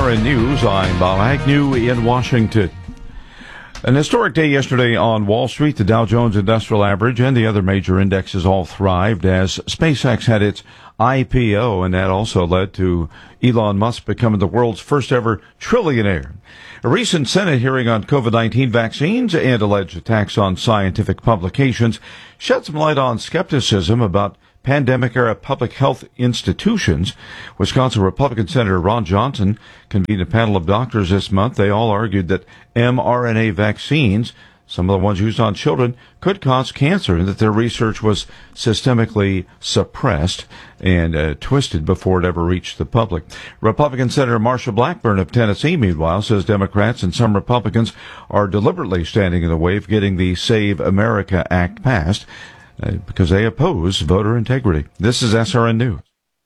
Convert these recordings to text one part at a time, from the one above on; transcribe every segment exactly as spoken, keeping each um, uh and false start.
R N News, I'm Bob Agnew in Washington. An historic day yesterday on Wall Street. The Dow Jones Industrial Average and the other major indexes all thrived as SpaceX had its I P O, and that also led to Elon Musk becoming the world's first ever trillionaire. A recent Senate hearing on COVID nineteen vaccines and alleged attacks on scientific publications shed some light on skepticism about pandemic-era public health institutions. Wisconsin Republican Senator Ron Johnson convened a panel of doctors this month. They all argued that mRNA vaccines, some of the ones used on children, could cause cancer and that their research was systemically suppressed and uh, twisted before it ever reached the public. Republican Senator Marsha Blackburn of Tennessee, meanwhile, says Democrats and some Republicans are deliberately standing in the way of getting the Save America Act passed uh, because they oppose voter integrity. This is S R N News.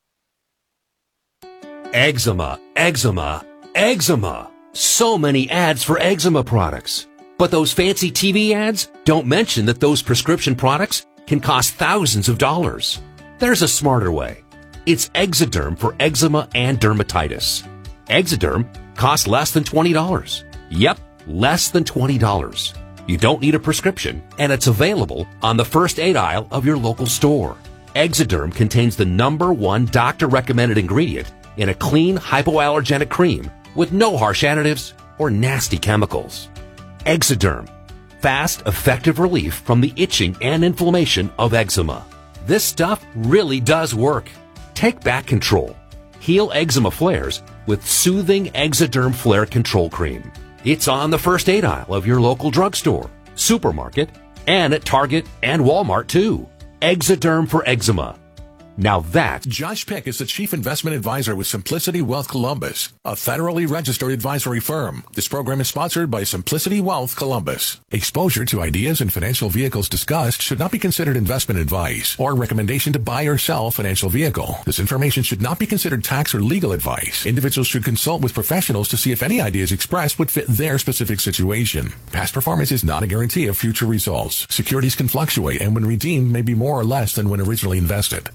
Eczema, eczema, eczema. So many ads for eczema products. But those fancy T V ads don't mention that those prescription products can cost thousands of dollars. There's a smarter way. It's Exoderm for eczema and dermatitis. Exoderm costs less than twenty dollars. Yep, less than twenty dollars. You don't need a prescription, and it's available on the first aid aisle of your local store. Exoderm contains the number one doctor-recommended ingredient in a clean, hypoallergenic cream with no harsh additives or nasty chemicals. Exoderm. Fast, effective relief from the itching and inflammation of eczema. This stuff really does work. Take back control. Heal eczema flares with soothing Exoderm Flare Control Cream. It's on the first aid aisle of your local drugstore, supermarket, and at Target and Walmart too. Exoderm for eczema. Now that's... Josh Pick is the Chief Investment Advisor with Simplicity Wealth Columbus, a federally registered advisory firm. This program is sponsored by Simplicity Wealth Columbus. Exposure to ideas and financial vehicles discussed should not be considered investment advice or recommendation to buy or sell a financial vehicle. This information should not be considered tax or legal advice. Individuals should consult with professionals to see if any ideas expressed would fit their specific situation. Past performance is not a guarantee of future results. Securities can fluctuate and when redeemed may be more or less than when originally invested.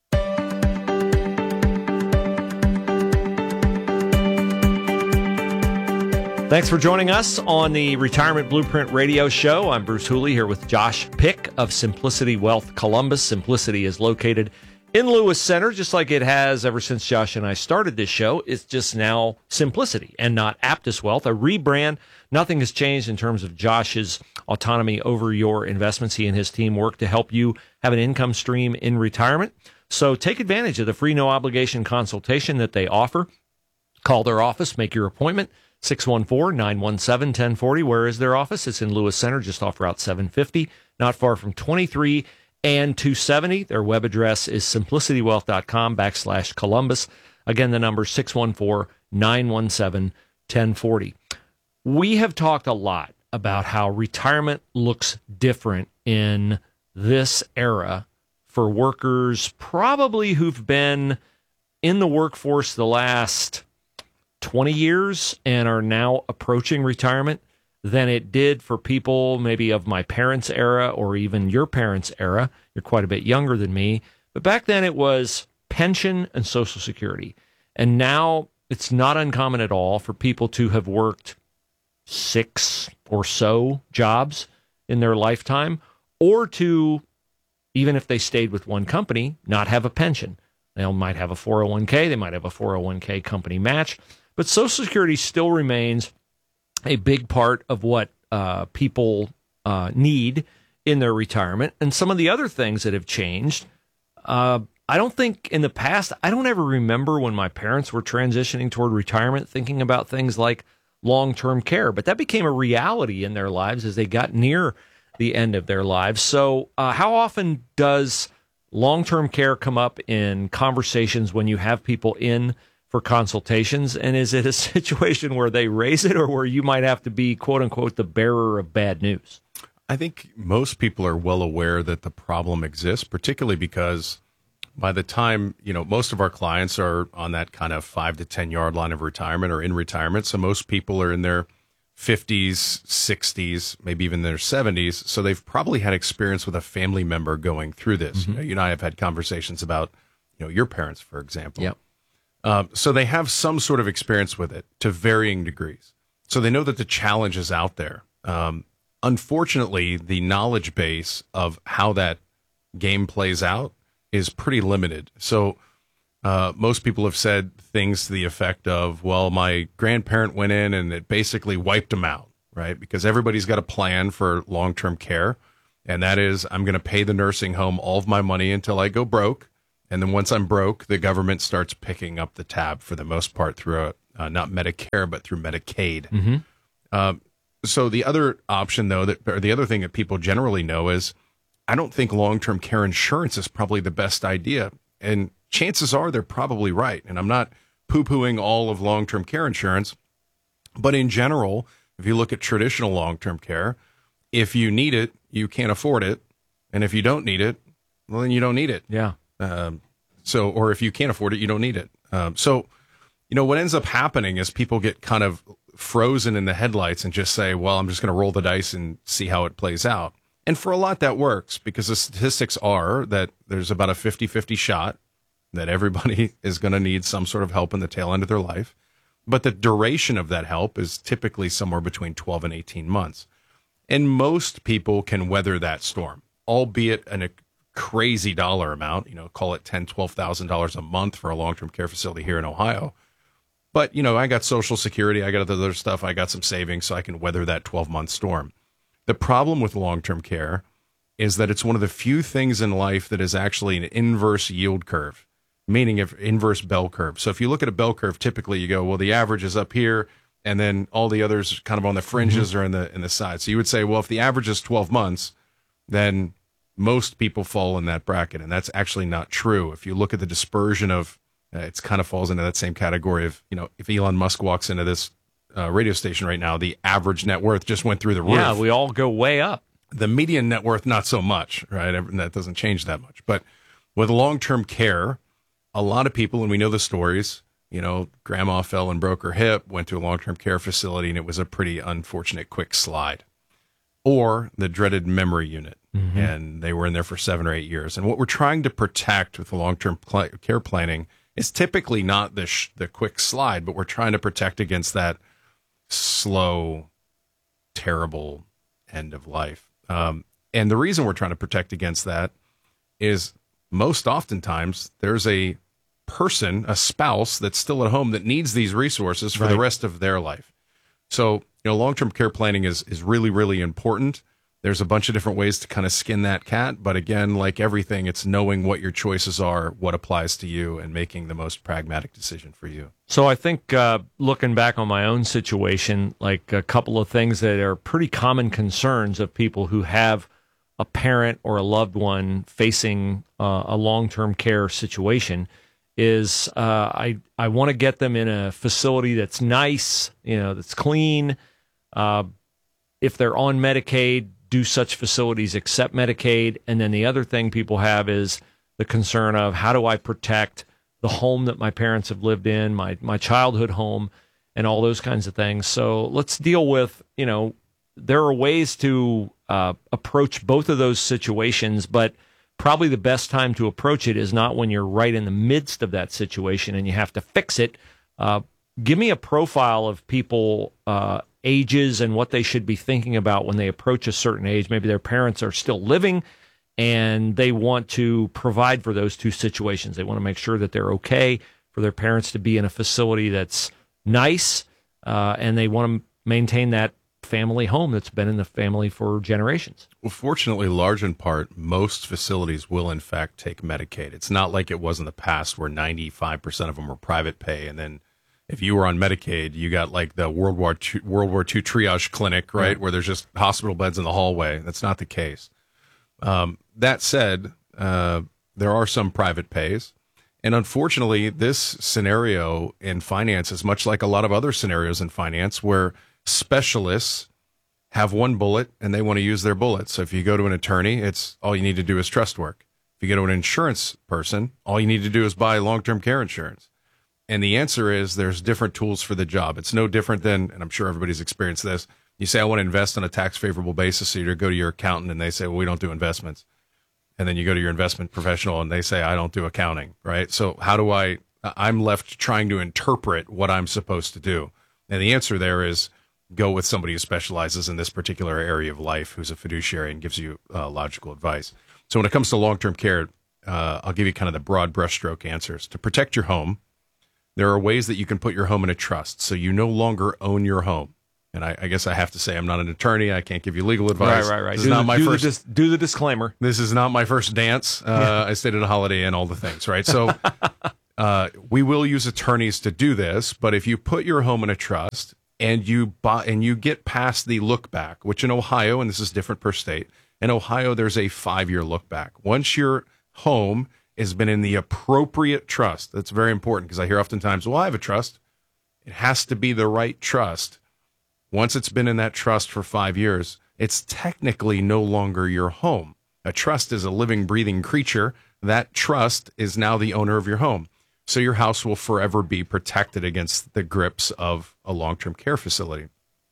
Thanks for joining us on the Retirement Blueprint Radio Show. I'm Bruce Hooley here with Josh Pick of Simplicity Wealth Columbus. Simplicity is located in Lewis Center, just like it has ever since Josh and I started this show. It's just now Simplicity and not Aptus Wealth, a rebrand. Nothing has changed in terms of Josh's autonomy over your investments. He and his team work to help you have an income stream in retirement. So take advantage of the free no-obligation consultation that they offer. Call their office, make your appointment. six one four, nine one seven, one zero four zero. Where is their office? It's in Lewis Center, just off Route seven fifty, not far from twenty-three and two seventy. Their web address is simplicitywealth.com backslash Columbus. Again, the number six one four, nine one seven, one zero four zero. We have talked a lot about how retirement looks different in this era for workers probably who've been in the workforce the last twenty years and are now approaching retirement than it did for people maybe of my parents' era or even your parents' era. You're quite a bit younger than me. But back then it was pension and Social Security. And now it's not uncommon at all for people to have worked six or so jobs in their lifetime, or to, even if they stayed with one company, not have a pension. They might have a four oh one k, they might have a four oh one k company match. But Social Security still remains a big part of what uh, people uh, need in their retirement. And some of the other things that have changed, uh, I don't think in the past, I don't ever remember when my parents were transitioning toward retirement thinking about things like long-term care. But that became a reality in their lives as they got near the end of their lives. So uh, how often does long-term care come up in conversations when you have people in for consultations, and is it a situation where they raise it or where you might have to be, quote unquote, the bearer of bad news? I think most people are well aware that the problem exists, particularly because by the time, you know, most of our clients are on that kind of five to ten yard line of retirement or in retirement. So most people are in their fifties, sixties, maybe even their seventies. So they've probably had experience with a family member going through this. Mm-hmm. You know, you and I have had conversations about, you know, your parents, for example. Yep. Um, so they have some sort of experience with it to varying degrees. So they know that the challenge is out there. Um, unfortunately, the knowledge base of how that game plays out is pretty limited. So uh, most people have said things to the effect of, well, my grandparent went in and it basically wiped them out, right? Because everybody's got a plan for long-term care. And that is, I'm going to pay the nursing home all of my money until I go broke. And then once I'm broke, the government starts picking up the tab for the most part through, a, uh, not Medicare, but through Medicaid. Mm-hmm. Um, so the other option, though, that or the other thing that people generally know is, I don't think long-term care insurance is probably the best idea. And chances are they're probably right. And I'm not poo-pooing all of long-term care insurance. But in general, if you look at traditional long-term care, if you need it, you can't afford it. And if you don't need it, well, then you don't need it. Yeah. Um, so, or if you can't afford it, you don't need it. Um, so, you know, what ends up happening is people get kind of frozen in the headlights and just say, well, I'm just going to roll the dice and see how it plays out. And for a lot that works, because the statistics are that there's about a fifty-fifty shot that everybody is going to need some sort of help in the tail end of their life. But the duration of that help is typically somewhere between twelve and eighteen months. And most people can weather that storm, albeit an, a crazy dollar amount, you know, call it ten thousand dollars, twelve thousand dollars a month for a long-term care facility here in Ohio. But, you know, I got Social Security, I got other stuff, I got some savings, so I can weather that twelve-month storm. The problem with long-term care is that it's one of the few things in life that is actually an inverse yield curve, meaning an inverse bell curve. So if you look at a bell curve, typically you go, well, the average is up here, and then all the others kind of on the fringes mm-hmm. or in the in the side. So you would say, well, if the average is twelve months, then most people fall in that bracket, and that's actually not true. If you look at the dispersion of, uh, it kind of falls into that same category of, you know, if Elon Musk walks into this uh, radio station right now, the average net worth just went through the roof. Yeah, we all go way up. The median net worth, not so much, right? That doesn't change that much. But with long-term care, a lot of people, and we know the stories, you know, grandma fell and broke her hip, went to a long-term care facility, and it was a pretty unfortunate quick slide. Or the dreaded memory unit, mm-hmm. and they were in there for seven or eight years. And what we're trying to protect with the long-term pl- care planning is typically not the sh- the quick slide, but we're trying to protect against that slow, terrible end of life. Um, and the reason we're trying to protect against that is most oftentimes there's a person, a spouse that's still at home that needs these resources for right. the rest of their life. So, you know, long-term care planning is, is really, really important. There's a bunch of different ways to kind of skin that cat. But again, like everything, it's knowing what your choices are, what applies to you, and making the most pragmatic decision for you. So I think uh, looking back on my own situation, like a couple of things that are pretty common concerns of people who have a parent or a loved one facing uh, a long-term care situation is uh, I I want to get them in a facility that's nice, you know, that's clean. Uh, if they're on Medicaid, do such facilities accept Medicaid? And then the other thing people have is the concern of how do I protect the home that my parents have lived in, my my childhood home, and all those kinds of things. So let's deal with, you know, there are ways to uh, approach both of those situations, but probably the best time to approach it is not when you're right in the midst of that situation and you have to fix it. Uh, give me a profile of people, uh, ages, and what they should be thinking about when they approach a certain age. Maybe their parents are still living and they want to provide for those two situations. They want to make sure that they're okay for their parents to be in a facility that's nice, uh, and they want to maintain that family home that's been in the family for generations. Well, fortunately, large in part, most facilities will in fact take Medicaid. It's not like it was in the past where ninety-five percent of them were private pay. And then if you were on Medicaid, you got like the World War Two, World War Two triage clinic, right? right? Where there's just hospital beds in the hallway. That's not the case. Um, that said, uh, there are some private pays. And unfortunately, this scenario in finance is much like a lot of other scenarios in finance where specialists have one bullet and they want to use their bullet. So if you go to an attorney, it's all you need to do is trust work. If you go to an insurance person, all you need to do is buy long-term care insurance. And the answer is there's different tools for the job. It's no different than, and I'm sure everybody's experienced this, you say, I want to invest on a tax-favorable basis. So you go to your accountant and they say, well, we don't do investments. And then you go to your investment professional and they say, I don't do accounting, right? So how do I I'm left trying to interpret what I'm supposed to do. And the answer there is go with somebody who specializes in this particular area of life, who's a fiduciary and gives you uh, logical advice. So when it comes to long-term care, uh, I'll give you kind of the broad brushstroke answers. To protect your home, there are ways that you can put your home in a trust, so you no longer own your home. And I, I guess I have to say I'm not an attorney. I can't give you legal advice. Right, right, right. This do is not the, my do first. The dis- do the disclaimer. This is not my first dance. Uh, yeah. I stayed at a Holiday Inn, all the things, right? So uh, we will use attorneys to do this, but if you put your home in a trust and you buy and you get past the look back, which in Ohio, and this is different per state, in Ohio there's a five-year look back. Once your home has been in the appropriate trust, that's very important because I hear oftentimes, well, I have a trust. It has to be the right trust. Once it's been in that trust for five years, it's technically no longer your home. A trust is a living, breathing creature. That trust is now the owner of your home. So your house will forever be protected against the grips of a long-term care facility.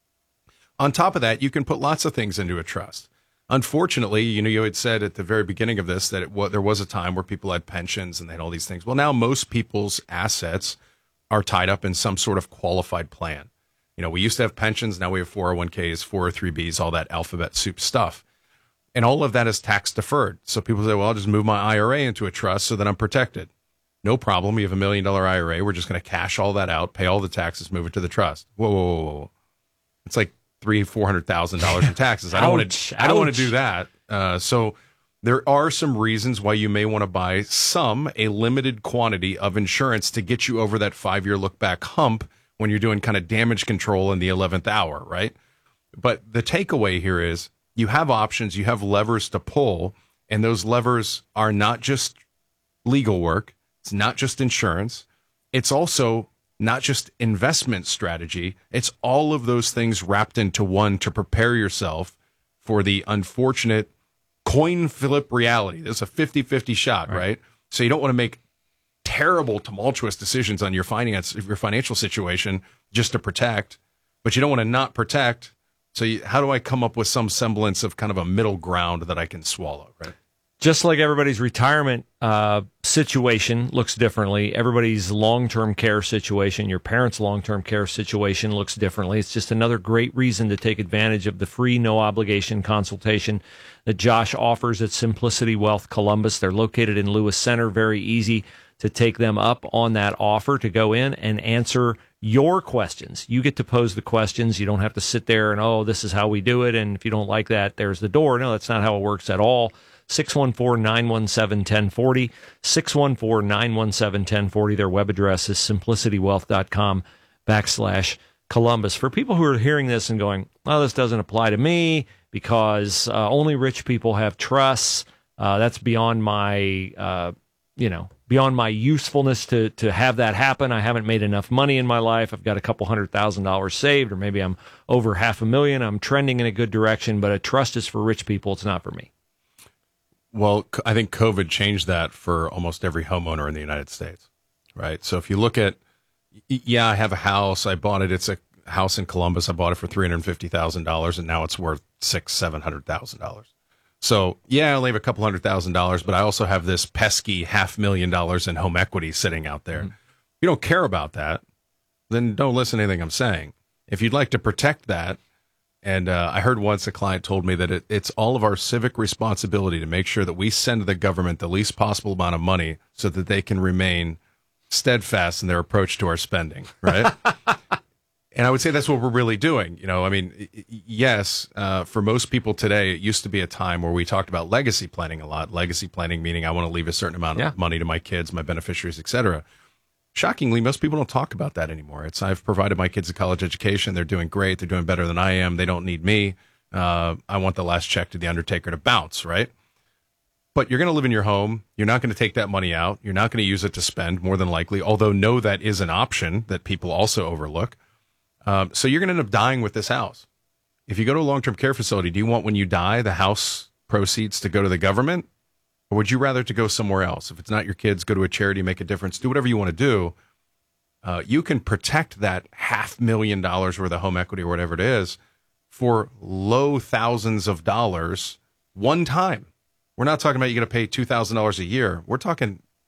On top of that, you can put lots of things into a trust. Unfortunately, you know, you had said at the very beginning of this that it, well, there was a time where people had pensions and they had all these things. Well, now most people's assets are tied up in some sort of qualified plan. You know, we used to have pensions. Now we have four oh one k's, four oh three b's, all that alphabet soup stuff. And all of that is tax deferred. So people say, well, I'll just move my I R A into a trust so that I'm protected. No problem. You have a million dollar I R A. We're just going to cash all that out, pay all the taxes, move it to the trust. Whoa, whoa, whoa, whoa. It's like three, four hundred thousand dollars in taxes. I don't want to. I don't want to do that. Uh, so there are some reasons why you may want to buy some, a limited quantity of insurance to get you over that five year look back hump when you're doing kind of damage control in the eleventh hour, right? But the takeaway here is you have options, you have levers to pull, and those levers are not just legal work. It's not just insurance. It's also not just investment strategy. It's all of those things wrapped into one to prepare yourself for the unfortunate coin flip reality. There's a fifty-fifty shot, right? right? So you don't want to make terrible, tumultuous decisions on your finance, your financial situation just to protect, but you don't want to not protect. So you, how do I come up with some semblance of kind of a middle ground that I can swallow, right? Just like everybody's retirement uh, situation looks differently, everybody's long-term care situation, your parents' long-term care situation looks differently. It's just another great reason to take advantage of the free, no-obligation consultation that Josh offers at Simplicity Wealth Columbus. They're located in Lewis Center. Very easy to take them up on that offer to go in and answer your questions. You get to pose the questions. You don't have to sit there and, oh, this is how we do it, and if you don't like that, there's the door. No, that's not how it works at all. six one four, nine one seven, one zero four zero, six one four, nine one seven, one zero four zero. Their web address is simplicitywealth.com backslash Columbus. For people who are hearing this and going, oh, this doesn't apply to me because uh, only rich people have trusts, uh, that's beyond my, uh, you know, beyond my usefulness to to have that happen. I haven't made enough money in my life. I've got a couple hundred thousand dollars saved, or maybe I'm over half a million. I'm trending in a good direction, but a trust is for rich people. It's not for me. Well, I think COVID changed that for almost every homeowner in the United States, right? So if you look at, yeah, I have a house. I bought it. It's a house in Columbus. I bought it for three hundred fifty thousand dollars, and now it's worth six, seven hundred thousand dollars. So yeah, I only have a couple hundred thousand dollars, but I also have this pesky half million dollars in home equity sitting out there. Mm-hmm. If you don't care about that, then don't listen to anything I'm saying. If you'd like to protect that, and uh, I heard once a client told me that it, it's all of our civic responsibility to make sure that we send the government the least possible amount of money so that they can remain steadfast in their approach to our spending, right? And I would say that's what we're really doing. You know, I mean, yes, uh, for most people today, it used to be a time where we talked about legacy planning a lot. Legacy planning meaning I want to leave a certain amount yeah. of money to my kids, my beneficiaries, et cetera. Shockingly, most people don't talk about that anymore. It's I've provided my kids a college education. They're doing great. They're doing better than I am. They don't need me. Uh, I want the last check to the undertaker to bounce, right? But you're going to live in your home. You're not going to take that money out. You're not going to use it to spend, more than likely, although know that is an option that people also overlook. Um, so you're going to end up dying with this house. If you go to a long-term care facility, do you want when you die the house proceeds to go to the government? Or would you rather to go somewhere else? If it's not your kids, go to a charity, make a difference, do whatever you want to do. Uh, you can protect that half million dollars worth of home equity or whatever it is for low thousands of dollars one time. We're not talking about you going to pay two thousand dollars a year. We're talking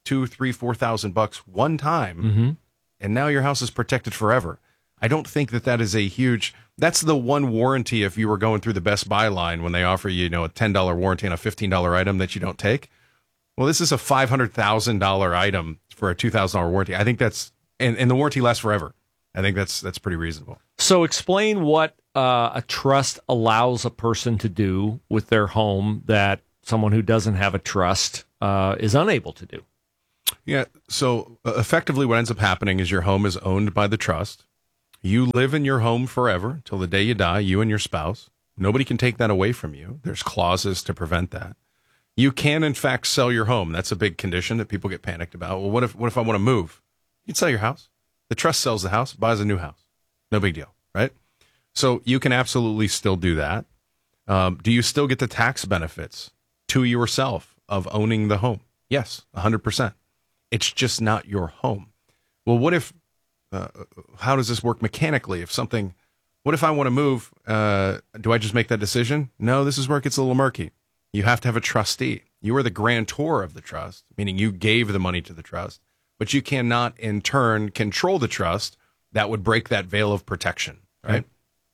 two, three, four thousand bucks one time, Mm-hmm. and now your house is protected forever. I don't think that that is a huge. That's the one warranty if you were going through the Best Buy line when they offer you, you know, a ten dollars warranty on a fifteen dollars item that you don't take. Well, this is a five hundred thousand dollars item for a two thousand dollars warranty. I think that's, and, and the warranty lasts forever. I think that's that's pretty reasonable. So explain what uh, a trust allows a person to do with their home that someone who doesn't have a trust uh, is unable to do. Yeah. So uh, effectively what ends up happening is your home is owned by the trust. You live in your home forever till the day you die, you and your spouse. Nobody can take that away from you. There's clauses to prevent that. You can, in fact, sell your home. That's a big condition that people get panicked about. Well, what if what if I want to move? You can sell your house. The trust sells the house, buys a new house. No big deal, right? So you can absolutely still do that. Um, do you still get the tax benefits to yourself of owning the home? Yes, one hundred percent. It's just not your home. Well, what if, uh, how does this work mechanically? If something, what if I want to move? Uh, do I just make that decision? No, this is where it gets a little murky. You have to have a trustee. You are the grantor of the trust, meaning you gave the money to the trust, but you cannot in turn control the trust. That would break that veil of protection, right? right?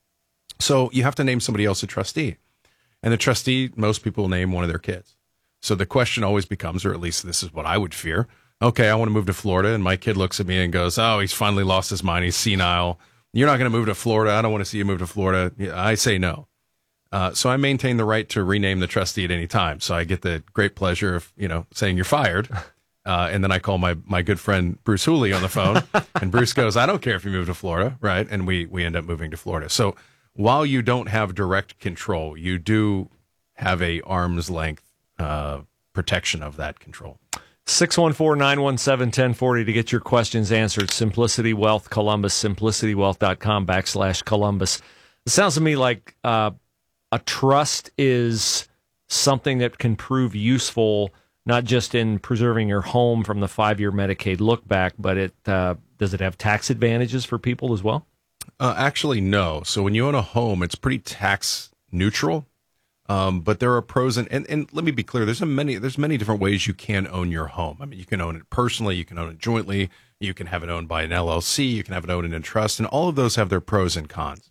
So you have to name somebody else a trustee. And the trustee, most people name one of their kids. So the question always becomes, or at least this is what I would fear. Okay, I want to move to Florida. And my kid looks at me and goes, oh, he's finally lost his mind. He's senile. You're not going to move to Florida. I don't want to see you move to Florida. I say no. Uh, so I maintain the right to rename the trustee at any time. So I get the great pleasure of, you know, saying you're fired. Uh, and then I call my, my good friend Bruce Hooley on the phone. And Bruce goes, I don't care if you move to Florida, right? And we, we end up moving to Florida. So while you don't have direct control, you do have a arm's length uh, protection of that control. six one four, nine one seven, one zero four zero to get your questions answered. Simplicity Wealth Columbus, simplicitywealth.com backslash Columbus. It sounds to me like uh, a trust is something that can prove useful, not just in preserving your home from the five-year Medicaid look back, but it uh, does it have tax advantages for people as well? Uh, actually, no. So when you own a home, it's pretty tax neutral. Um, but there are pros and, and and let me be clear. There's a many there's many different ways you can own your home. I mean, you can own it personally, you can own it jointly, you can have it owned by an L L C, you can have it owned in a trust, and all of those have their pros and cons.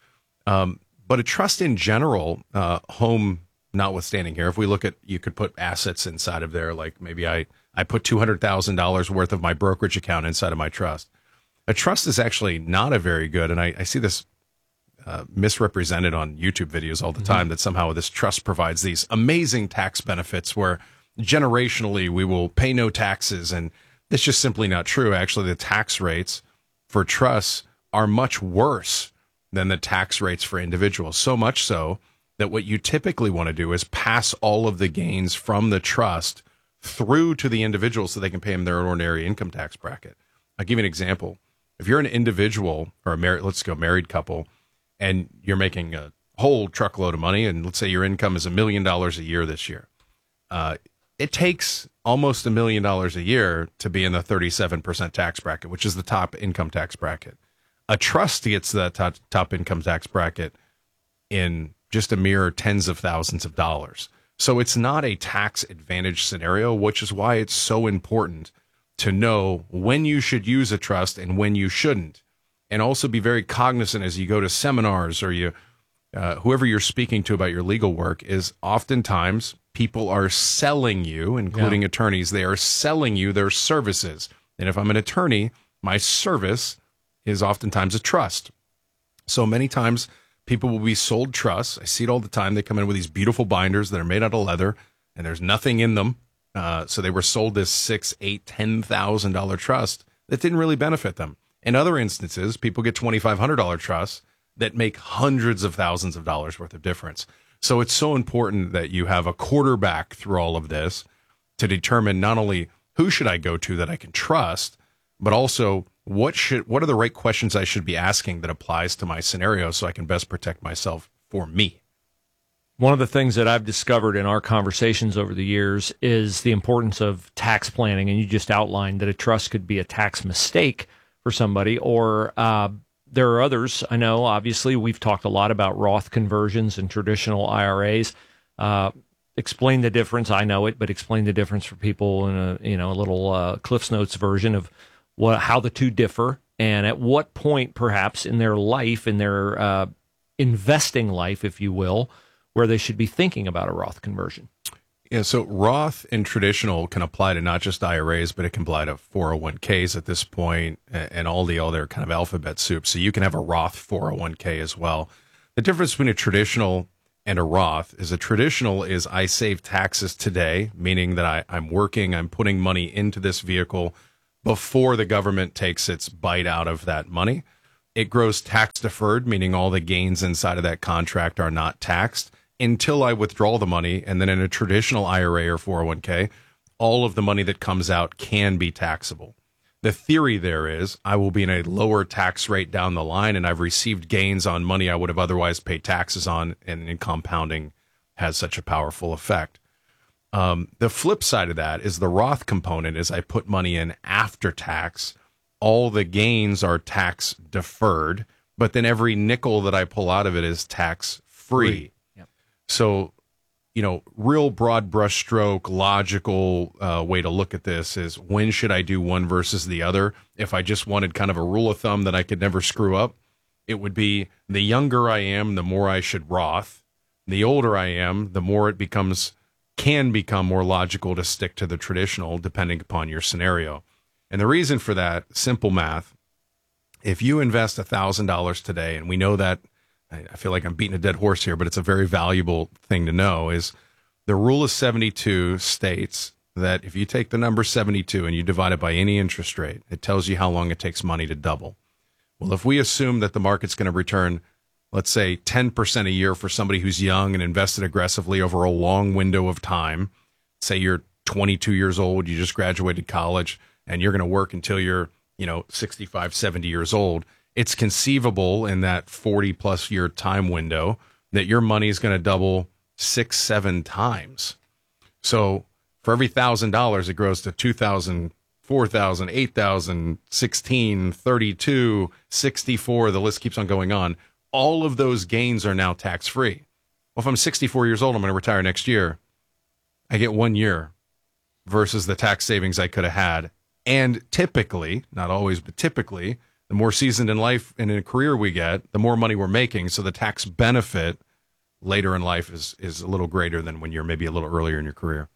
Um, but a trust in general, uh, home notwithstanding here, if we look at, you could put assets inside of there, like maybe I I put two hundred thousand dollars worth of my brokerage account inside of my trust. A trust is actually not a very good, and I, I see this uh, misrepresented on YouTube videos all the time, mm-hmm. that somehow this trust provides these amazing tax benefits where generationally we will pay no taxes, and that's just simply not true. Actually, the tax rates for trusts are much worse than the tax rates for individuals, so much so that what you typically want to do is pass all of the gains from the trust through to the individual so they can pay them their ordinary income tax bracket. I'll give you an example. If you're an individual or a married, let's go married couple, and you're making a whole truckload of money, and let's say your income is a million dollars a year this year, uh, it takes almost a million dollars a year to be in the thirty-seven percent tax bracket, which is the top income tax bracket. A trust gets that top, top income tax bracket in just a mere tens of thousands of dollars. So it's not a tax advantage scenario, which is why it's so important to know when you should use a trust and when you shouldn't. And also be very cognizant as you go to seminars or you, uh, whoever you're speaking to about your legal work, is oftentimes people are selling you, including yeah. attorneys, they are selling you their services. And if I'm an attorney, my service is oftentimes a trust. So many times people will be sold trusts. I see it all the time. They come in with these beautiful binders that are made out of leather and there's nothing in them. Uh, so they were sold this six, eight, ten thousand dollar trust that didn't really benefit them. In other instances, people get twenty five hundred dollar trusts that make hundreds of thousands of dollars worth of difference. So it's so important that you have a quarterback through all of this to determine not only who should I go to that I can trust, but also what should what are the right questions I should be asking that applies to my scenario so I can best protect myself for me. One of the things that I've discovered in our conversations over the years is the importance of tax planning. And you just outlined that a trust could be a tax mistake for somebody, or uh, there are others. I know, obviously, we've talked a lot about Roth conversions and traditional I R As. Uh, explain the difference. I know it, but explain the difference for people in a you know a little uh, Cliff's Notes version of what how the two differ, and at what point perhaps in their life, in their uh, investing life, if you will, where they should be thinking about a Roth conversion. Yeah, so Roth and traditional can apply to not just I R As, but it can apply to four oh one k's at this point and all the other kind of alphabet soup. So you can have a Roth four oh one k as well. The difference between a traditional and a Roth is a traditional is I save taxes today, meaning that I, I'm working, I'm putting money into this vehicle before the government takes its bite out of that money. It grows tax deferred, meaning all the gains inside of that contract are not taxed until I withdraw the money. And then in a traditional I R A or four oh one k, all of the money that comes out can be taxable. The theory there is I will be in a lower tax rate down the line, and I've received gains on money I would have otherwise paid taxes on, and, and compounding has such a powerful effect. Um, the flip side of that is the Roth component is I put money in after tax. All the gains are tax deferred, but then every nickel that I pull out of it is tax free. So, you know, real broad brushstroke, logical uh, way to look at this is when should I do one versus the other? If I just wanted kind of a rule of thumb that I could never screw up, it would be the younger I am, the more I should Roth. The older I am, the more it becomes, can become more logical to stick to the traditional depending upon your scenario. And the reason for that, simple math, if you invest one thousand dollars today, and we know that, I feel like I'm beating a dead horse here, but it's a very valuable thing to know, is the rule of seventy-two states that if you take the number seventy-two and you divide it by any interest rate, it tells you how long it takes money to double. Well, if we assume that the market's going to return, let's say ten percent a year for somebody who's young and invested aggressively over a long window of time, say you're twenty-two years old, you just graduated college, and you're going to work until you're, you know, sixty-five, seventy years old, it's conceivable in that forty plus year time window that your money is going to double six, seven times. So for every thousand dollars, it grows to two thousand, four thousand, eight thousand, sixteen, thirty-two, sixty-four. The list keeps on going on. All of those gains are now tax free. Well, if I'm sixty-four years old, I'm going to retire next year. I get one year versus the tax savings I could have had. And typically, not always, but typically, the more seasoned in life and in a career we get, the more money we're making. So the tax benefit later in life is is a little greater than when you're maybe a little earlier in your career.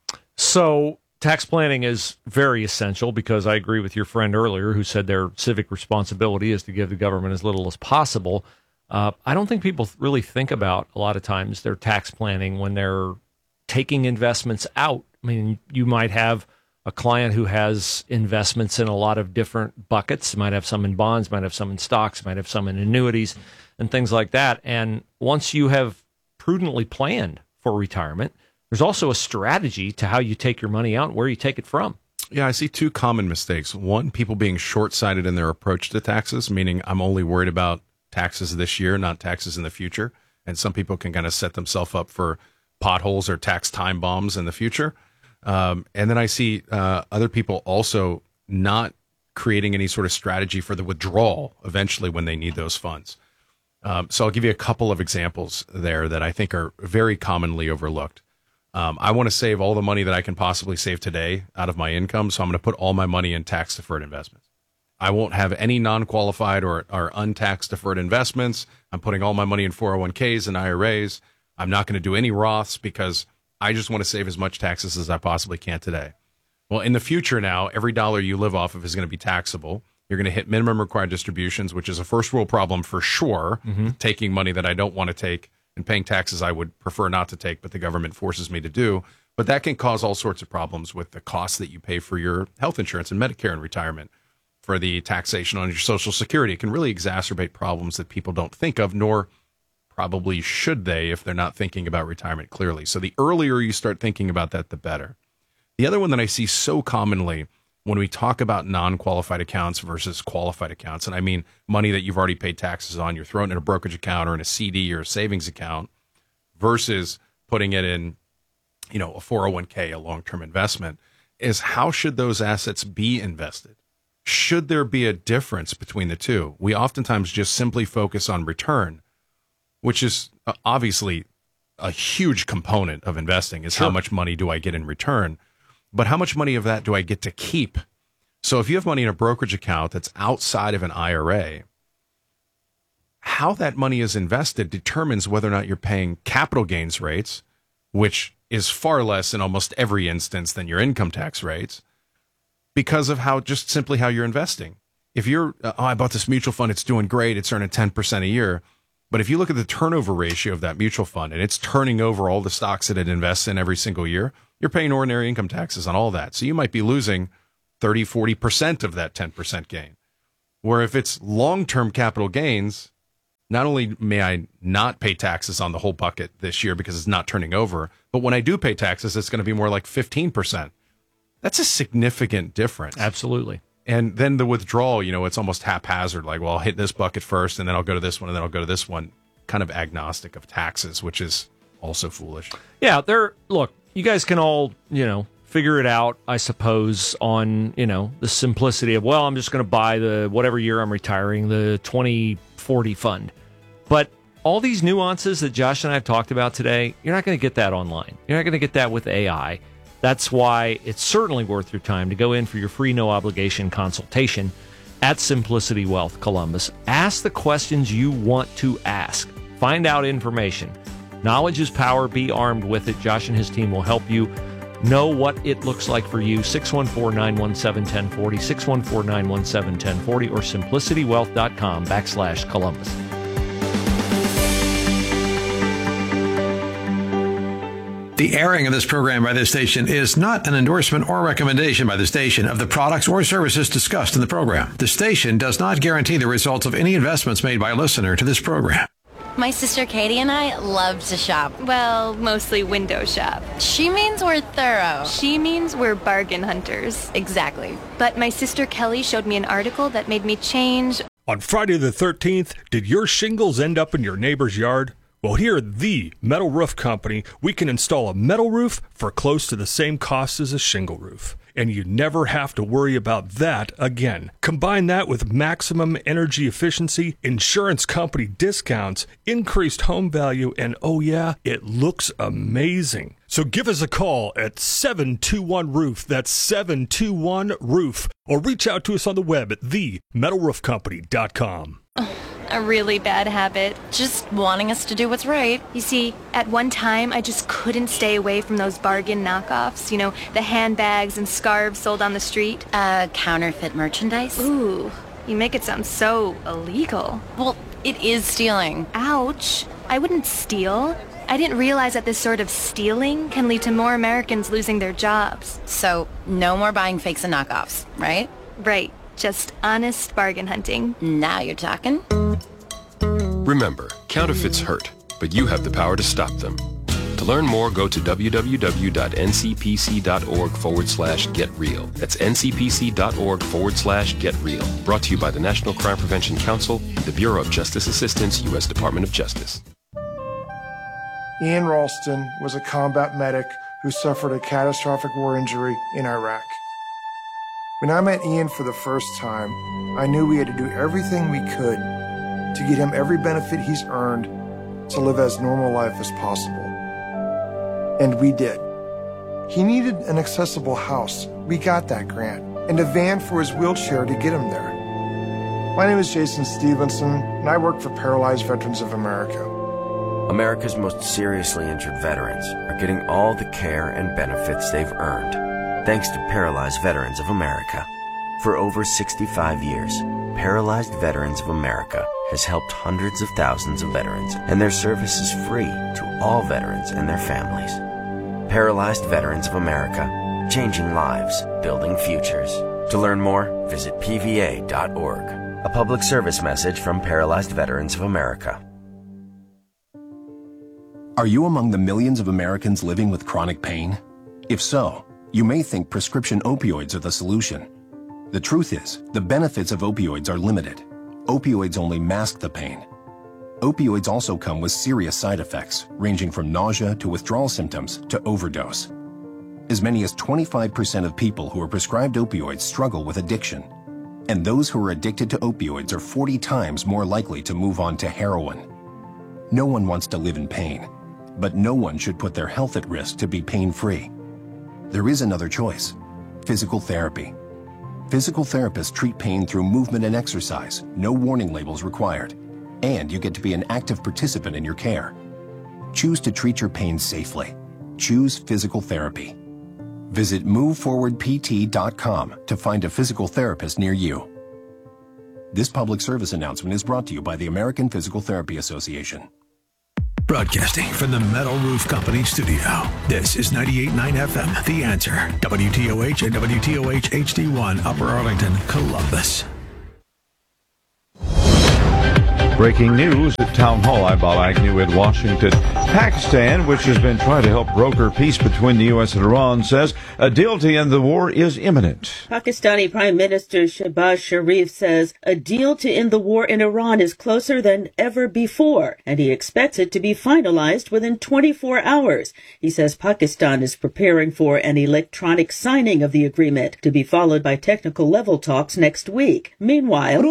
So tax planning is very essential because I agree with your friend earlier who said their civic responsibility is to give the government as little as possible. Uh, I don't think people really think about a lot of times their tax planning when they're taking investments out. I mean, you might have a client who has investments in a lot of different buckets, might have some in bonds, might have some in stocks, might have some in annuities and things like that. And once you have prudently planned for retirement, there's also a strategy to how you take your money out and where you take it from. Yeah, I see two common mistakes. One, people being short-sighted in their approach to taxes, meaning I'm only worried about taxes this year, not taxes in the future. And some people can kind of set themselves up for potholes or tax time bombs in the future. Um, and then I see uh, other people also not creating any sort of strategy for the withdrawal eventually when they need those funds. Um, so I'll give you a couple of examples there that I think are very commonly overlooked. Um, I want to save all the money that I can possibly save today out of my income, so I'm going to put all my money in tax-deferred investments. I won't have any non-qualified or, or untax-deferred investments. I'm putting all my money in four oh one k's and I R As. I'm not going to do any Roths because I just want to save as much taxes as I possibly can today. Well, in the future now, every dollar you live off of is going to be taxable. You're going to hit minimum required distributions, which is a first world problem for sure, mm-hmm. taking money that I don't want to take and paying taxes I would prefer not to take, but the government forces me to do. But that can cause all sorts of problems with the costs that you pay for your health insurance and Medicare and retirement, for the taxation on your Social Security. It can really exacerbate problems that people don't think of, nor probably should they if they're not thinking about retirement clearly. So the earlier you start thinking about that, the better. The other one that I see so commonly when we talk about non-qualified accounts versus qualified accounts, and I mean money that you've already paid taxes on, you're throwing it in a brokerage account or in a C D or a savings account versus putting it in, you know, a four oh one k, a long-term investment, is how should those assets be invested? Should there be a difference between the two? We oftentimes just simply focus on return, which is obviously a huge component of investing is Sure. how much money do I get in return, but how much money of that do I get to keep? So if you have money in a brokerage account that's outside of an I R A, how that money is invested determines whether or not you're paying capital gains rates, which is far less in almost every instance than your income tax rates, because of how just simply how you're investing. If you're, oh, I bought this mutual fund, it's doing great, it's earning ten percent a year. But if you look at the turnover ratio of that mutual fund and it's turning over all the stocks that it invests in every single year, you're paying ordinary income taxes on all that. So you might be losing thirty, forty percent of that ten percent gain. Where if it's long-term capital gains, not only may I not pay taxes on the whole bucket this year because it's not turning over, but when I do pay taxes, it's going to be more like fifteen percent. That's a significant difference. Absolutely. And then the withdrawal, you know, it's almost haphazard. Like, well, I'll hit this bucket first, and then I'll go to this one, and then I'll go to this one. Kind of agnostic of taxes, which is also foolish. Yeah, there. Look, you guys can all, you know, figure it out, I suppose, on, you know, the simplicity of, well, I'm just going to buy the, whatever year I'm retiring, the twenty forty fund. But all these nuances that Josh and I have talked about today, you're not going to get that online. You're not going to get that with A I. That's why it's certainly worth your time to go in for your free, no obligation consultation at Simplicity Wealth Columbus. Ask the questions you want to ask. Find out information. Knowledge is power. Be armed with it. Josh and his team will help you know what it looks like for you. six one four, nine one seven, one zero four zero, six one four, nine one seven, one zero four zero, or simplicitywealth.com backslash Columbus. The airing of this program by this station is not an endorsement or recommendation by the station of the products or services discussed in the program. The station does not guarantee the results of any investments made by a listener to this program. My sister Katie and I love to shop. Well, mostly window shop. She means we're thorough. She means we're bargain hunters. Exactly. But my sister Kelly showed me an article that made me change. On Friday the thirteenth, did your shingles end up in your neighbor's yard? Well, here at the Metal Roof Company, we can install a metal roof for close to the same cost as a shingle roof. And you never have to worry about that again. Combine that with maximum energy efficiency, insurance company discounts, increased home value, and oh yeah, it looks amazing. So give us a call at seven two one roof. That's seven two one roof. Or reach out to us on the web at the metal roof company dot com. A really bad habit. Just wanting us to do what's right. You see, at one time, I just couldn't stay away from those bargain knockoffs. You know, the handbags and scarves sold on the street. Uh, counterfeit merchandise? Ooh, you make it sound so illegal. Well, it is stealing. Ouch. I wouldn't steal. I didn't realize that this sort of stealing can lead to more Americans losing their jobs. So, no more buying fakes and knockoffs, right? Right. Just honest bargain hunting. Now you're talking. Remember, counterfeits hurt, but you have the power to stop them. To learn more, go to www.ncpc.org forward slash get real. That's ncpc.org forward slash get real. Brought to you by the National Crime Prevention Council, the Bureau of Justice Assistance, U S Department of Justice. Ian Ralston was a combat medic who suffered a catastrophic war injury in Iraq. When I met Ian for the first time, I knew we had to do everything we could to get him every benefit he's earned to live as normal life as possible. And we did. He needed an accessible house. We got that grant. And a van for his wheelchair to get him there. My name is Jason Stevenson, and I work for Paralyzed Veterans of America. America's most seriously injured veterans are getting all the care and benefits they've earned, thanks to Paralyzed Veterans of America. For over sixty-five years, Paralyzed Veterans of America has helped hundreds of thousands of veterans, and their service is free to all veterans and their families. Paralyzed Veterans of America, changing lives, building futures. To learn more, visit P V A dot org. A public service message from Paralyzed Veterans of America. Are you among the millions of Americans living with chronic pain? If so, you may think prescription opioids are the solution. The truth is, the benefits of opioids are limited. Opioids only mask the pain. Opioids also come with serious side effects, ranging from nausea to withdrawal symptoms to overdose. As many as twenty-five percent of people who are prescribed opioids struggle with addiction. And those who are addicted to opioids are forty times more likely to move on to heroin. No one wants to live in pain. but no one should put their health at risk to be pain-free. There is another choice: physical therapy. Physical therapists treat pain through movement and exercise, no warning labels required, and you get to be an active participant in your care. Choose to treat your pain safely. Choose physical therapy. Visit move forward p t dot com to find a physical therapist near you. This public service announcement is brought to you by the American Physical Therapy Association. Broadcasting from the Metal Roof Company studio, this is ninety-eight point nine F M, The Answer, W T O H and W T O H H D one, Upper Arlington, Columbus. Breaking news at Town Hall. I'm Bob Agnew in Washington. Pakistan, which has been trying to help broker peace between the U S and Iran, says a deal to end the war is imminent. Pakistani Prime Minister Shehbaz Sharif says a deal to end the war in Iran is closer than ever before, and he expects it to be finalized within twenty-four hours. He says Pakistan is preparing for an electronic signing of the agreement to be followed by technical level talks next week. Meanwhile,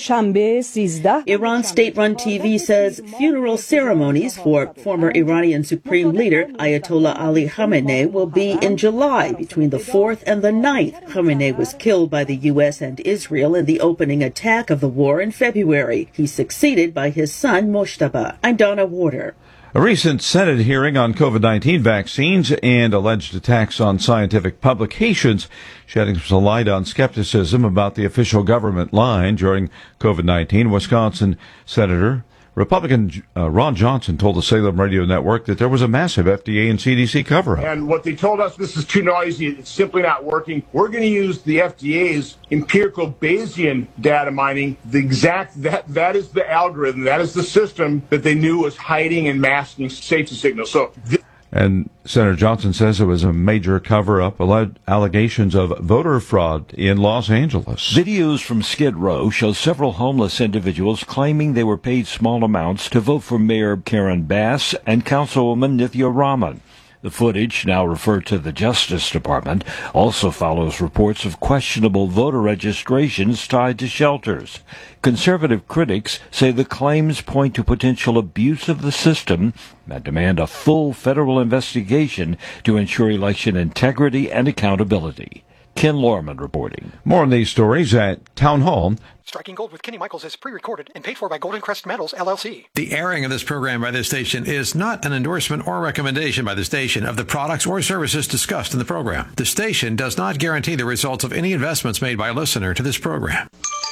Iran's state-run T V says funeral ceremonies for former Iranian Supreme Leader Ayatollah Ali Khamenei will be in July between the fourth and the ninth. Khamenei was killed by the U S and Israel in the opening attack of the war in February. He's succeeded by his son Moshtaba. I'm Donna Warder. A recent Senate hearing on COVID nineteen vaccines and alleged attacks on scientific publications shedding some light on skepticism about the official government line during COVID nineteen. Wisconsin Senator Republican uh, Ron Johnson told the Salem Radio Network that there was a massive F D A and C D C cover-up. And what they told us, this is too noisy, it's simply not working. We're going to use the F D A's empirical Bayesian data mining. The exact, that that is the algorithm, that is the system that they knew was hiding and masking safety signals. So. This- And Senator Johnson says it was a major cover-up, alleged allegations of voter fraud in Los Angeles. Videos from Skid Row show several homeless individuals claiming they were paid small amounts to vote for Mayor Karen Bass and Councilwoman Nithya Raman. The footage, now referred to the Justice Department, also follows reports of questionable voter registrations tied to shelters. Conservative critics say the claims point to potential abuse of the system and demand a full federal investigation to ensure election integrity and accountability. Ken Lorman reporting. More on these stories at Town Hall. Striking Gold with Kenny Michaels is pre-recorded and paid for by Golden Crest Metals, L L C. The airing of this program by this station is not an endorsement or recommendation by the station of the products or services discussed in the program. The station does not guarantee the results of any investments made by a listener to this program.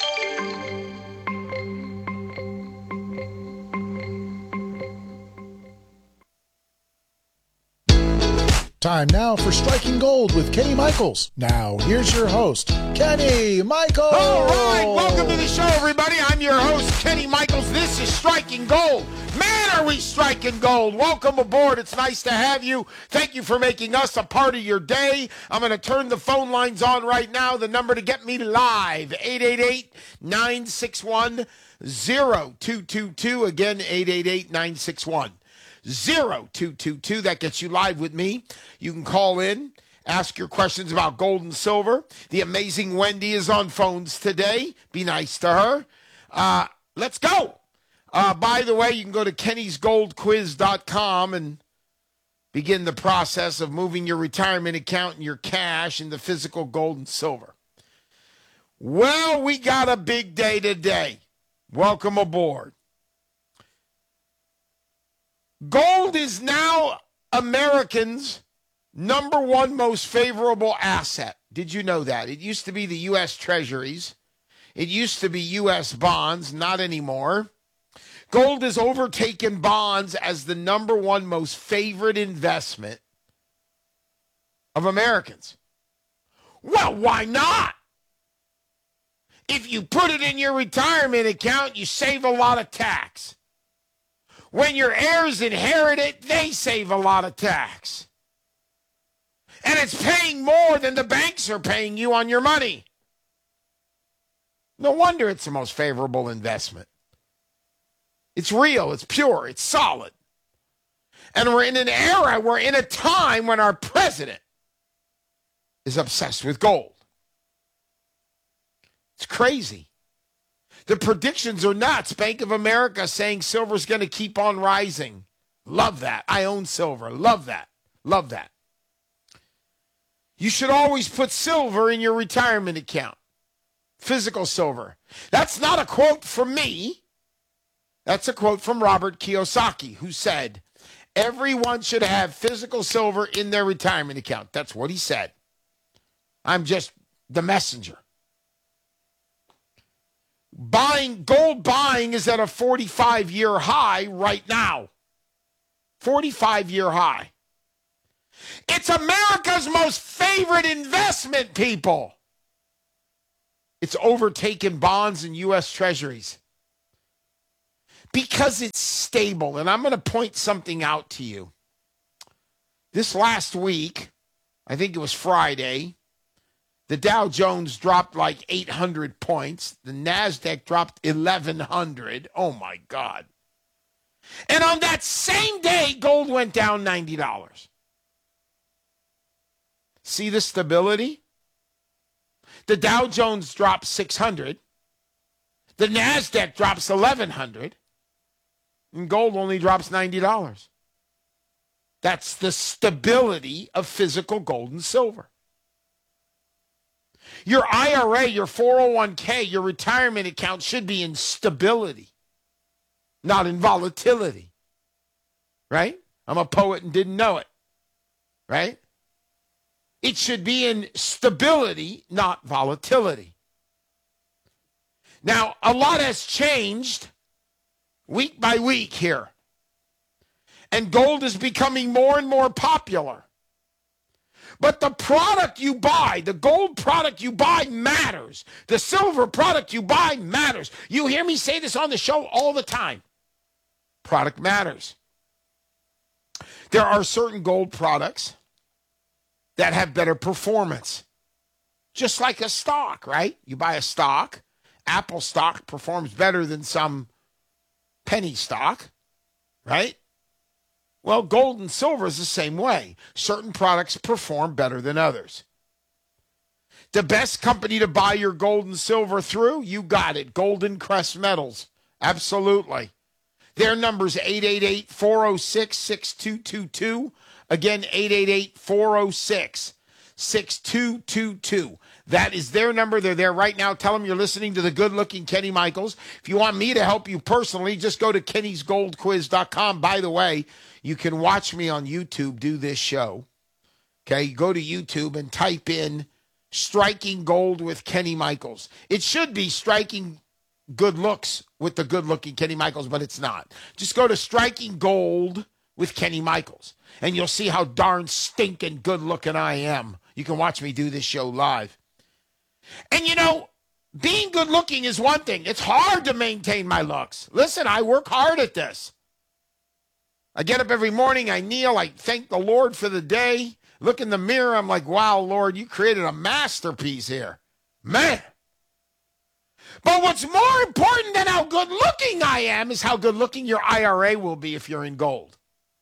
Time now for Striking Gold with Kenny Michaels. Now, here's your host, Kenny Michaels. All right, welcome to the show, everybody. I'm your host, Kenny Michaels. This is Striking Gold. Man, are we striking gold. Welcome aboard. It's nice to have you. Thank you for making us a part of your day. I'm going to turn the phone lines on right now. The number to get me live, eight eight eight, nine six one, zero two two two. Again, eight eight eight, nine six one, zero two two two. That gets you live with me. You can call in, ask your questions about gold and silver. The amazing Wendy is on phones today. Be nice to her. Uh, let's go. Uh, by the way, you can go to kennys gold quiz dot com and begin the process of moving your retirement account and your cash into physical gold and silver. Well, we got a big day today. Welcome aboard. Gold is now Americans' number one most favorable asset. Did you know that? It used to be the U S Treasuries. It used to be U S bonds, not anymore. Gold has overtaken bonds as the number one most favorite investment of Americans. Well, why not? If you put it in your retirement account, you save a lot of tax. When your heirs inherit it, they save a lot of tax. And it's paying more than the banks are paying you on your money. No wonder it's the most favorable investment. It's real, it's pure, it's solid. And we're in an era, we're in a time when our president is obsessed with gold. It's crazy. The predictions are nuts. Bank of America saying silver's going to keep on rising. Love that. I own silver. Love that. Love that. You should always put silver in your retirement account. Physical silver. That's not a quote from me. That's a quote from Robert Kiyosaki, who said, everyone should have physical silver in their retirement account. That's what he said. I'm just the messenger. Buying, gold buying is at a forty-five year high right now. forty-five year high. It's America's most favorite investment, people. It's overtaken bonds and U S Treasuries because it's stable. And I'm going to point something out to you. This last week, I think it was Friday, the Dow Jones dropped like eight hundred points. The NASDAQ dropped eleven hundred. Oh, my God. And on that same day, gold went down ninety dollars. See the stability? The Dow Jones drops six hundred. The NASDAQ drops eleven hundred. And gold only drops ninety dollars. That's the stability of physical gold and silver. Your I R A, your four oh one k, your retirement account should be in stability, not in volatility. Right? I'm a poet and didn't know it. Right? It should be in stability, not volatility. Now, a lot has changed week by week here. And gold is becoming more and more popular. But the product you buy, the gold product you buy matters. The silver product you buy matters. You hear me say this on the show all the time. Product matters. There are certain gold products that have better performance. Just like a stock, right? You buy a stock. Apple stock performs better than some penny stock, right? Well, gold and silver is the same way. Certain products perform better than others. The best company to buy your gold and silver through, you got it, Golden Crest Metals. Absolutely. Their number's eight eight eight, four oh six, six two two two. Again, eight eight eight, four oh six, six two two two. That is their number. They're there right now. Tell them you're listening to the good-looking Kenny Michaels. If you want me to help you personally, just go to kennys gold quiz dot com. By the way, you can watch me on YouTube do this show. Okay, go to YouTube and type in Striking Gold with Kenny Michaels. It should be Striking Good Looks with the good-looking Kenny Michaels, but it's not. Just go to Striking Gold with Kenny Michaels, and you'll see how darn stinking good-looking I am. You can watch me do this show live. And, you know, being good-looking is one thing. It's hard to maintain my looks. Listen, I work hard at this. I get up every morning, I kneel, I thank the Lord for the day. Look in the mirror, I'm like, wow, Lord, you created a masterpiece here. Man. But what's more important than how good-looking I am is how good-looking your I R A will be if you're in gold.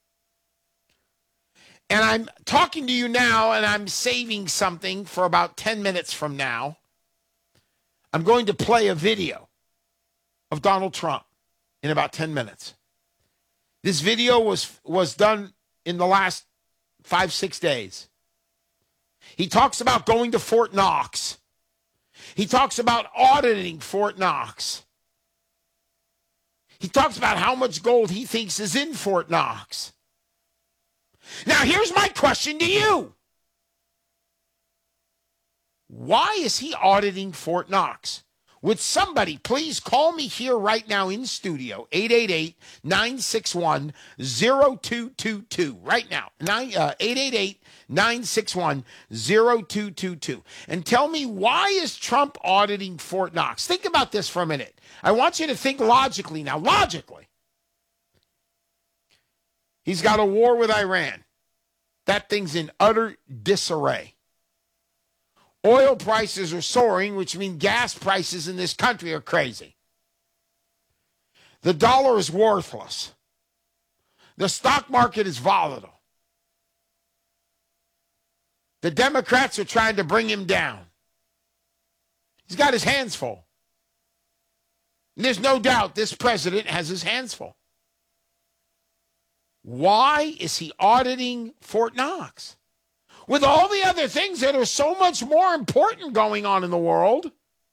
And I'm talking to you now, and I'm saving something for about ten minutes from now. I'm going to play a video of Donald Trump in about ten minutes. This video was, was done in the last five, six days. He talks about going to Fort Knox. He talks about auditing Fort Knox. He talks about how much gold he thinks is in Fort Knox. Now, here's my question to you. Why is he auditing Fort Knox? Would somebody please call me here right now in studio, eight eight eight, nine six one, zero two two two, right now, eight eight eight, nine six one, zero two two two, and tell me, why is Trump auditing Fort Knox? Think about this for a minute. I want you to think logically now, logically. He's got a war with Iran. That thing's in utter disarray. Oil prices are soaring, which means gas prices in this country are crazy. The dollar is worthless. The stock market is volatile. The Democrats are trying to bring him down. He's got his hands full. And there's no doubt this president has his hands full. Why is he auditing Fort Knox? With all the other things that are so much more important going on in the world,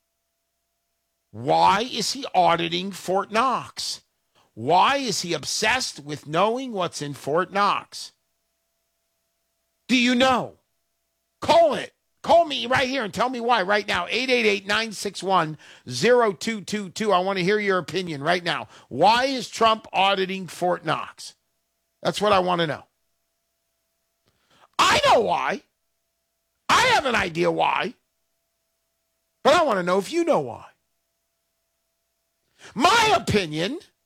why is he auditing Fort Knox? Why is he obsessed with knowing what's in Fort Knox? Do you know? Call it. Call me right here and tell me why right now. eight eight eight, nine six one, zero two two two. I want to hear your opinion right now. Why is Trump auditing Fort Knox? That's what I want to know. I know why. I have an idea why. But I want to know if you know why. My opinion